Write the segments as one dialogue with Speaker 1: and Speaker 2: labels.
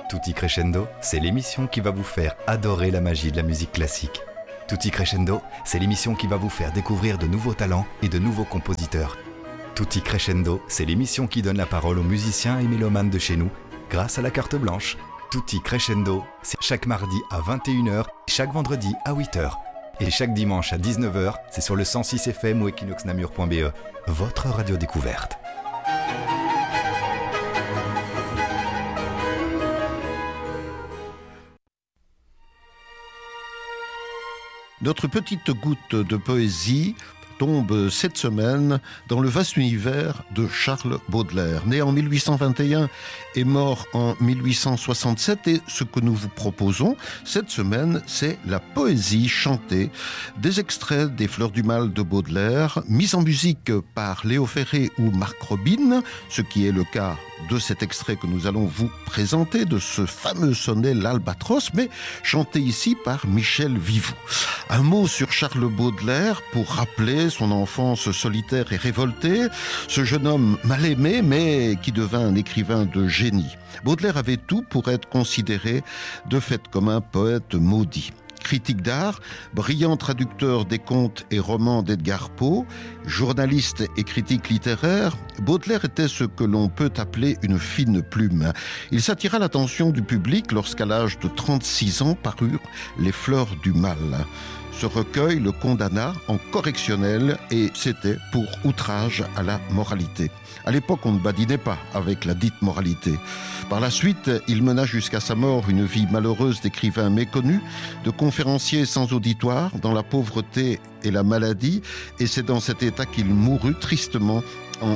Speaker 1: Tutti Crescendo, c'est l'émission qui va vous faire adorer la magie de la musique classique. Tutti Crescendo, c'est l'émission qui va vous faire découvrir de nouveaux talents et de nouveaux compositeurs. Tutti Crescendo, c'est l'émission qui donne la parole aux musiciens et mélomanes de chez nous grâce à la carte blanche. Tutti Crescendo, c'est chaque mardi à 21h, chaque vendredi à 8h. Et chaque dimanche à 19h, c'est sur le 106 FM ou equinoxnamur.be, votre radio découverte.
Speaker 2: Notre petite goutte de poésie tombe cette semaine dans le vaste univers de Charles Baudelaire, né en 1821 et mort en 1867. Et ce que nous vous proposons cette semaine, c'est la poésie chantée, des extraits des Fleurs du Mal de Baudelaire, mis en musique par Léo Ferré ou Marc Robin, ce qui est le cas de cet extrait que nous allons vous présenter, de ce fameux sonnet L'Albatros, mais chanté ici par Michel Vivou. Un mot sur Charles Baudelaire pour rappeler son enfance solitaire et révoltée, ce jeune homme mal aimé mais qui devint un écrivain de génie. Baudelaire avait tout pour être considéré de fait comme un poète maudit. Critique d'art, brillant traducteur des contes et romans d'Edgar Poe, journaliste et critique littéraire, Baudelaire était ce que l'on peut appeler une fine plume. Il s'attira l'attention du public lorsqu'à l'âge de 36 ans parurent Les Fleurs du Mal. Ce recueil le condamna en correctionnel et c'était pour outrage à la moralité. À l'époque, on ne badinait pas avec la dite moralité. Par la suite, il mena jusqu'à sa mort une vie malheureuse d'écrivain méconnu, de conférencier sans auditoire, dans la pauvreté et la maladie, et c'est dans cet état qu'il mourut tristement en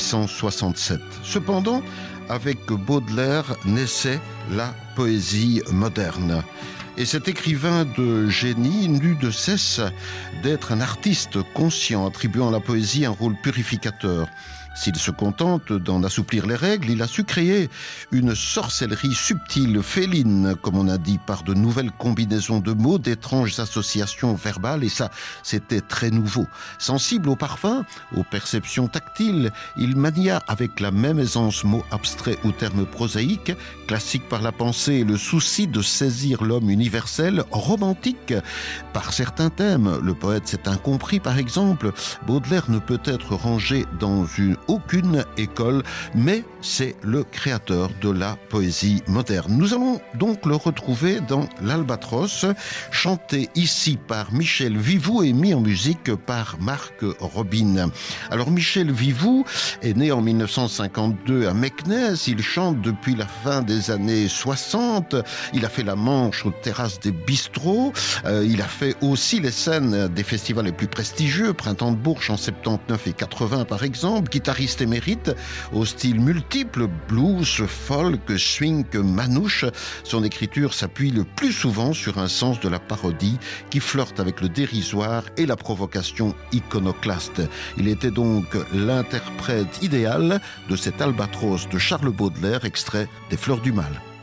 Speaker 2: 1867. Cependant, avec Baudelaire naissait la poésie moderne. Et cet écrivain de génie n'eut de cesse d'être un artiste conscient, attribuant à la poésie un rôle purificateur. S'il se contente d'en assouplir les règles, il a su créer une sorcellerie subtile, féline, comme on a dit, par de nouvelles combinaisons de mots, d'étranges associations verbales, et ça, c'était très nouveau. Sensible aux parfums, aux perceptions tactiles, il mania avec la même aisance mots abstraits ou termes prosaïques, classiques par la pensée et le souci de saisir l'homme universel, romantique par certains thèmes. Le poète s'est incompris, par exemple. Baudelaire ne peut être rangé dans aucune école, mais c'est le créateur de la poésie moderne. Nous allons donc le retrouver dans L'Albatros, chanté ici par Michel Vivou et mis en musique par Marc Robin. Alors Michel Vivou est né en 1952 à Meknès, il chante depuis la fin des années 60, il a fait la Manche aux terrasses des bistrots, il a fait aussi les scènes des festivals les plus prestigieux, Printemps de Bourges en 79 et 80 par exemple, guitariste émérite au style multiple, blues, folk, swing, manouche. Son écriture s'appuie le plus souvent sur un sens de la parodie qui flirte avec le dérisoire et la provocation iconoclaste. Il était donc l'interprète idéal de cet Albatros de Charles Baudelaire, extrait des Fleurs du Mal.